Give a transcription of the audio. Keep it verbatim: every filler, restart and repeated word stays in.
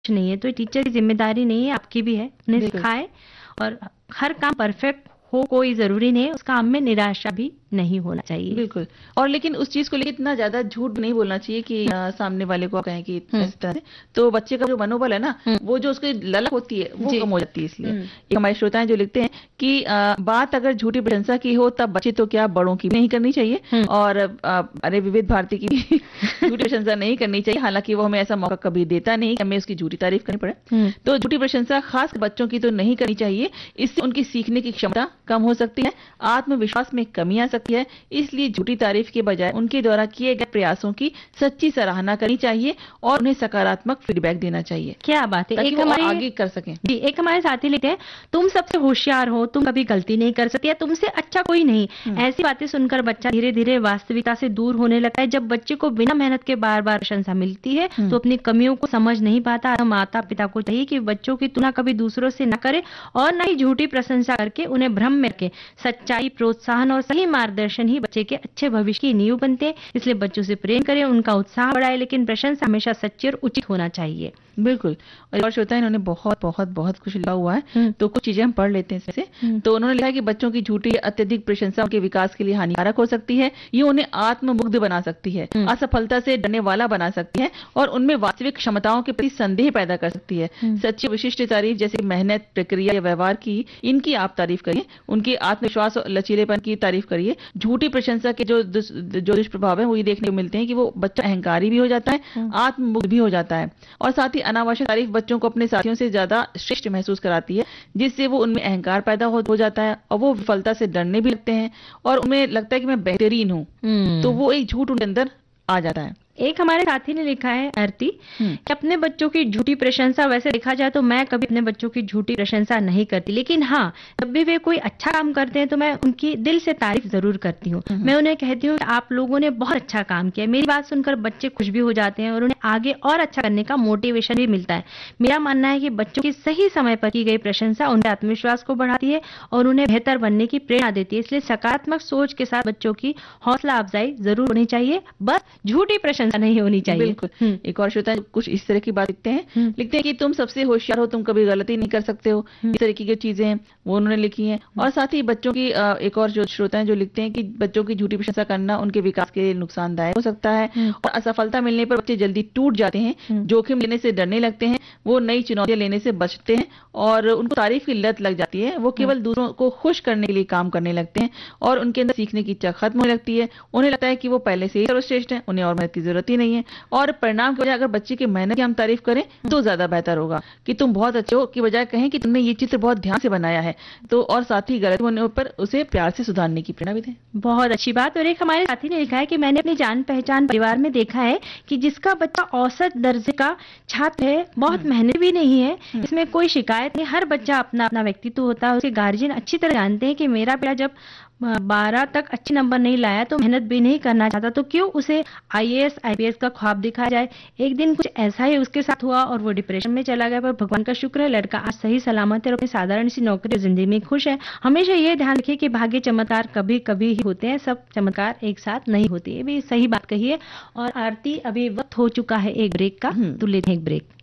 नहीं है, तो टीचर की जिम्मेदारी नहीं है, आपकी भी है, उन्हें बिल्कुल। सिखाए। और हर काम परफेक्ट हो कोई जरूरी नहीं है, उस काम में निराशा भी नहीं होना चाहिए। बिल्कुल। और लेकिन उस चीज को लेकर इतना ज्यादा झूठ नहीं बोलना चाहिए कि अ, सामने वाले को कहें कि हम्म इस तरह से, तो बच्चे का जो मनोबल है ना, हम्म वो जो उसकी ललक होती है वो जी। कम हो जाती है। इसलिए हम्म एक हमारे श्रोता हैं जो लिखते हैं कि अ, बात अगर झूठी प्रशंसा की हो तब बच्चे तो क्या बड़ों की भी नहीं करनी चाहिए। हम्म और अ, अरे विविध भारती की भी झूठी प्रशंसा नहीं करनी चाहिए, हालांकि वो हमें ऐसा मौका कभी देता नहीं कि हमें उसकी झूठी तारीफ करनी पड़े। हम्म तो झूठी प्रशंसा खास बच्चों की तो नहीं करनी चाहिए, इससे उनकी सीखने की क्षमता कम हो सकती है, आत्मविश्वास में कमी आ सकती है। इसलिए झूठी तारीफ के बजाय उनके द्वारा किए गए प्रयासों की सच्ची सराहना करनी चाहिए और उन्हें सकारात्मक फीडबैक देना चाहिए, क्या बात है। ताकि एक वो और हमारे आगे कर सकें। जी, एक हमारे साथी लिखते हैं, तुम सबसे होशियार हो, तुम कभी गलती नहीं कर सकती, या तुमसे अच्छा कोई नहीं। हम्म ऐसी बातें सुनकर बच्चा धीरे धीरे वास्तविकता से दूर होने लगता है। जब बच्चे को बिना मेहनत के बार बार प्रशंसा मिलती है हम्म तो अपनी कमियों को समझ नहीं पाता। माता पिता को चाहिए कि बच्चों की तुलना कभी दूसरों से न करे और न ही झूठी प्रशंसा करके उन्हें भ्रम में रखे। सच्चाई, प्रोत्साहन और सही मार्गदर्शन ही बच्चे के अच्छे भविष्य की नींव बनते हैं। इसलिए बच्चों से प्रेम करें, उनका उत्साह बढ़ाए, लेकिन प्रशंसा हमेशा सच्ची और उचित होना चाहिए। बिल्कुल। और एक और श्रोता है, इन्होंने बहुत बहुत बहुत कुछ लिखा हुआ है, हम्म तो कुछ चीजें हम पढ़ लेते हैं इसमें से। हम्म तो उन्होंने लिखा है कि बच्चों की झूठी अत्यधिक प्रशंसा उनके विकास के लिए हानिकारक हो सकती है, ये उन्हें आत्ममुग्ध बना सकती है, हम्म असफलता से डरने वाला बना सकती है और उनमें वास्तविक क्षमताओं के प्रति संदेह पैदा कर सकती है। हम्म सच्ची विशिष्ट तारीफ जैसे कि मेहनत, प्रक्रिया या व्यवहार की, इनकी आप तारीफ करिए, उनके आत्मविश्वास और लचीलेपन की तारीफ करिए। झूठी प्रशंसा के जो दुष- जो दुष्प्रभाव है वो ये देखने को मिलते हैं कि वो बच्चा अहंकारी भी हो जाता है, हम्म आत्ममुग्ध भी हो जाता है, और साथ ही अनावश्यक तारीफ बच्चों को अपने साथियों से ज्यादा श्रेष्ठ महसूस कराती है, जिससे वो उनमें अहंकार पैदा हो, हो जाता है और वो विफलता से डरने भी लगते हैं और उन्हें लगता है कि मैं बेहतरीन हूँ, तो हम्म वो एक झूठ उनके अंदर आ जाता है। एक हमारे साथी ने लिखा है, आरती, हम्म कि अपने बच्चों की झूठी प्रशंसा, वैसे देखा जाए तो मैं कभी अपने बच्चों की झूठी प्रशंसा नहीं करती, लेकिन हाँ, जब भी वे कोई अच्छा काम करते हैं तो मैं उनकी दिल से तारीफ जरूर करती हूँ। हम्म मैं उन्हें कहती हूँ कि आप लोगों ने बहुत अच्छा काम किया। मेरी बात सुनकर बच्चे खुश भी हो जाते हैं और उन्हें आगे और अच्छा करने का मोटिवेशन भी मिलता है। मेरा मानना है कि बच्चों की सही समय पर की गई प्रशंसा उनके आत्मविश्वास को बढ़ाती है और उन्हें बेहतर बनने की प्रेरणा देती है। इसलिए सकारात्मक सोच के साथ बच्चों की हौसला अफजाई जरूर होनी चाहिए, बस झूठी प्रशंसा नहीं होनी चाहिए। बिल्कुल। हम्म एक और श्रोता है कुछ इस तरह की बात लिखते हैं, हम्म लिखते हैं कि तुम सबसे होशियार हो, तुम कभी गलती नहीं कर सकते हो, हम्म इस तरह की जो चीजें हैं वो उन्होंने लिखी हैं। और साथ ही बच्चों की अ, एक और जो श्रोता हैं जो लिखते हैं कि बच्चों की झूठी प्रशंसा करना उनके विकास के लिए नुकसानदायक हो सकता है हम्म और असफलता मिलने पर बच्चे जल्दी टूट जाते हैं, हम्म जोखिम लेने से डरने लगते हैं, वो नई चुनौतियां लेने से बचते हैं और उनको तारीफ की लत लग जाती है, वो केवल दूसरों को खुश करने के लिए काम करने लगते हैं और उनके अंदर सीखने की इच्छा खत्म होने लगती है। उन्हें लगता है कि वो पहले से ही सर्वश्रेष्ठ हैं, उन्हें और मेहनत की जरूरत ही नहीं है। और परिणाम की वजह अगर बच्चे की मेहनत की हम तारीफ करें तो ज्यादा बेहतर होगा कि तुम बहुत अच्छे हो, की बजाय कहें कि तुमने ये चित्र बहुत ध्यान से बनाया है, तो और साथ ही गलत होने पर उसे प्यार से सुधारने की प्रेरणा भी दें। बहुत अच्छी बात। और एक हमारे साथी ने लिखा है कि मैंने अपनी जान पहचान परिवार में देखा है कि जिसका बच्चा औसत दर्जे का छात्र है, बहुत मेहनत भी नहीं है, इसमें कोई शिकायत नहीं। हर बच्चा अपना अपना व्यक्तित्व होता है, उसके गार्जियन अच्छी तरह जानते हैं कि मेरा बेटा जब बारह तक अच्छे नंबर नहीं लाया तो मेहनत भी नहीं करना चाहता, तो क्यों उसे आईएएस आईपीएस का ख्वाब दिखाया जाए। एक दिन कुछ ऐसा ही उसके साथ हुआ और वो डिप्रेशन में चला गया, पर भगवान का शुक्र है लड़का आज सही सलामत है और अपनी साधारण सी नौकरी जिंदगी में खुश है। हमेशा ये ध्यान रखिए कि भाग्य चमत्कार कभी कभी ही होते हैं, सब चमत्कार एक साथ नहीं होते। ये भी सही बात कही है। और आरती, अभी वक्त हो चुका है एक ब्रेक का, हम्म। तो लेते हैं एक ब्रेक।